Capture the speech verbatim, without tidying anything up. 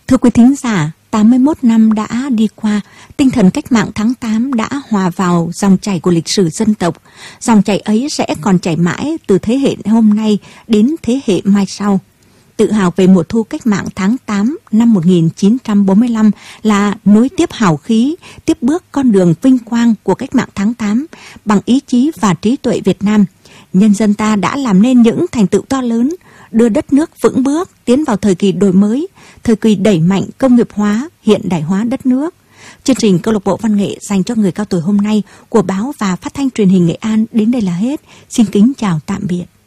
Thưa quý thính giả, tám mươi mốt năm đã đi qua, tinh thần cách mạng tháng tám đã hòa vào dòng chảy của lịch sử dân tộc. Dòng chảy ấy sẽ còn chảy mãi từ thế hệ hôm nay đến thế hệ mai sau. Tự hào về mùa thu cách mạng tháng tám năm một nghìn chín trăm bốn mươi lăm là nối tiếp hào khí, tiếp bước con đường vinh quang của cách mạng tháng tám bằng ý chí và trí tuệ Việt Nam. Nhân dân ta đã làm nên những thành tựu to lớn, đưa đất nước vững bước tiến vào thời kỳ đổi mới, thời kỳ đẩy mạnh công nghiệp hóa, hiện đại hóa đất nước. Chương trình Câu lạc bộ Văn nghệ dành cho người cao tuổi hôm nay của báo và phát thanh truyền hình Nghệ An đến đây là hết. Xin kính chào tạm biệt.